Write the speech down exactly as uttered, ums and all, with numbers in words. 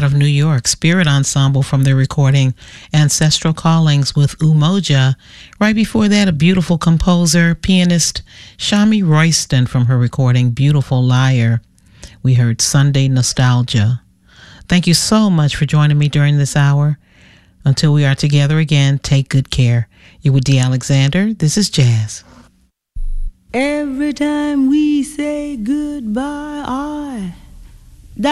out of New York, Spirit Ensemble from their recording Ancestral Callings with Umoja. Right before that, a beautiful composer, pianist, Shami Royston from her recording Beautiful Liar. We heard Sunday Nostalgia. Thank you so much for joining me during this hour. Until we are together again, take good care. You're with Dee Alexander. This is Jazz. Every time we say goodbye, I